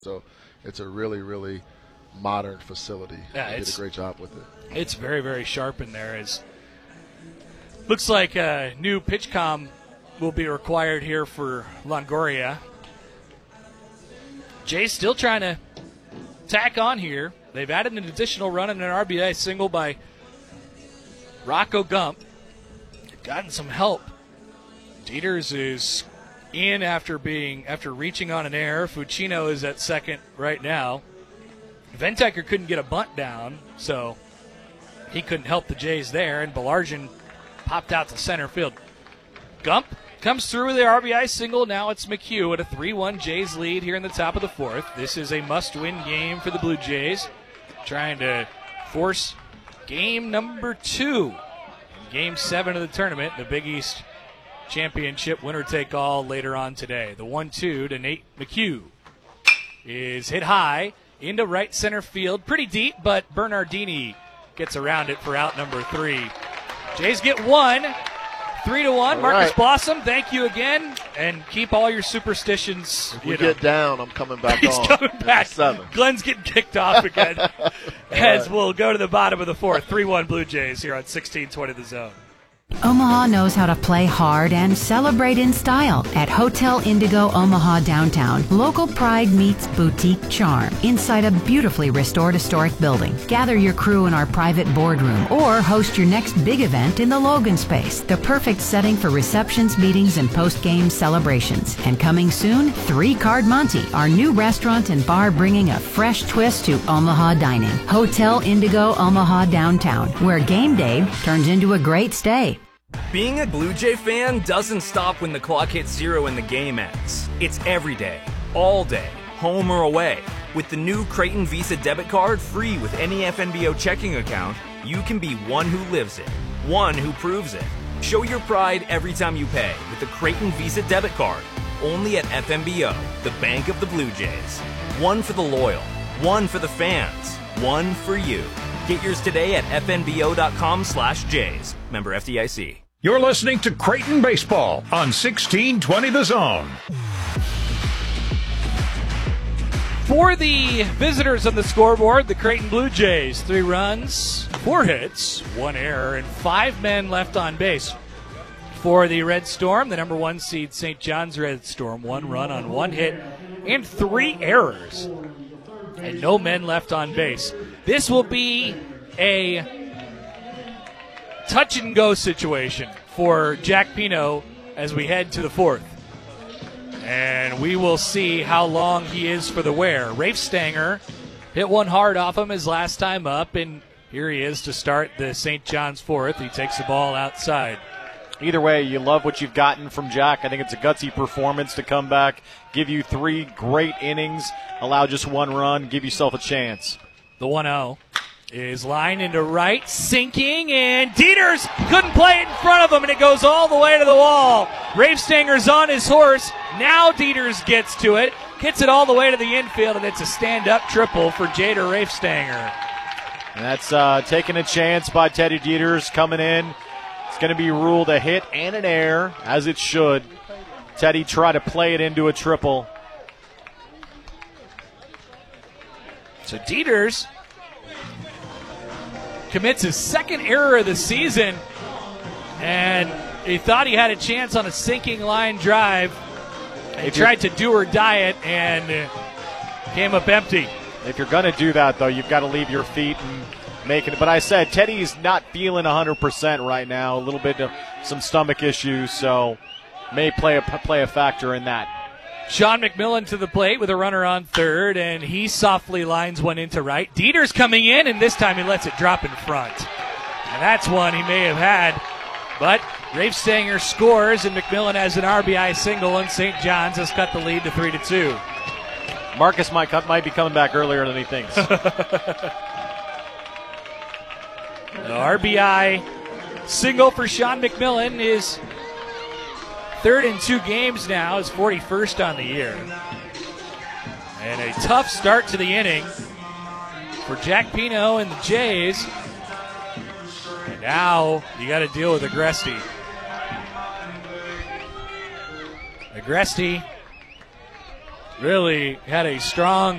So it's a really, really modern facility. Yeah, they did a great job with it. It's very, very sharp in there. Looks like a new pitch-com will be required here for Longoria. Jay's still trying to tack on here. They've added an additional run and an RBI single by Rocco Gump. They've gotten some help. Dieters is in after reaching on an error. Fucino is at second right now. Ventecker couldn't get a bunt down, so he couldn't help the Jays there, and Belargin popped out to center field. Gump comes through with the RBI single. Now it's McHugh at a 3-1 Jays lead here in the top of the fourth. This is a must-win game for the Blue Jays, trying to force game number 2 in game 7 of the tournament, the Big East Championship winner-take-all later on today. The 1-2 to Nate McHugh is hit high into right center field. Pretty deep, but Bernardini gets around it for out number 3. Jays get 1, 3-1. Marcus Blossom, thank you again, and keep all your superstitions. If we get down, I'm coming back He's on. coming back. 7. Glenn's getting kicked off again as we'll go to the bottom of the fourth. 3-1 Blue Jays here on 1620 The Zone. Omaha knows how to play hard and celebrate in style at Hotel Indigo Omaha Downtown. Local pride meets boutique charm inside a beautifully restored historic building. Gather your crew in our private boardroom or host your next big event in the Logan Space, the perfect setting for receptions, meetings, and post-game celebrations. And coming soon, 3 Card Monte, our new restaurant and bar bringing a fresh twist to Omaha dining. Hotel Indigo Omaha Downtown, where game day turns into a great stay. Being a Blue Jay fan doesn't stop when the clock hits 0 and the game ends. It's every day, all day, home or away. With the new Creighton Visa debit card free with any FNBO checking account, you can be one who lives it, one who proves it. Show your pride every time you pay with the Creighton Visa debit card, only at FNBO, the bank of the Blue Jays. One for the loyal, one for the fans, one for you. Get yours today at fnbo.com/Jays. Member FDIC. You're listening to Creighton Baseball on 1620 The Zone. For the visitors on the scoreboard, the Creighton Blue Jays, 3 runs, 4 hits, 1 error, and 5 men left on base. For the Red Storm, the number 1 seed St. John's Red Storm, 1 run on 1 hit and 3 errors, and no men left on base. This will be a touch-and-go situation for Jack Pino as we head to the fourth. And we will see how long he is for the wear. Rafe Stanger hit one hard off him his last time up, and here he is to start the St. John's fourth. He takes the ball outside. Either way, you love what you've gotten from Jack. I think it's a gutsy performance to come back, give you 3 great innings, allow just 1 run, give yourself a chance. The 1-0 is lined into right, sinking, and Dieters couldn't play it in front of him, and it goes all the way to the wall. Rafe Stanger's on his horse. Now Dieters gets to it, gets it all the way to the infield, and it's a stand-up triple for Jader Rafe Stanger. And that's taking a chance by Teddy Dieters coming in. It's going to be ruled a hit and an error, as it should. Teddy tried to play it into a triple. So Dieters commits his 2nd error of the season, and he thought he had a chance on a sinking line drive. He tried to do or die it and came up empty. If you're going to do that, though, you've got to leave your feet and make it. But I said Teddy's not feeling 100% right now. A little bit of some stomach issues, so may play a factor in that. Sean McMillan to the plate with a runner on third, and he softly lines one into right. Dieters coming in, and this time he lets it drop in front. And that's one he may have had, but Rafe Stanger scores, and McMillan has an RBI single, and St. John's has cut the lead to 3-2. Marcus might be coming back earlier than he thinks. The RBI single for Sean McMillan is 3rd in 2 games now, is 41st on the year. And a tough start to the inning for Jack Pino and the Jays. And now you got to deal with Agresti. Agresti really had a strong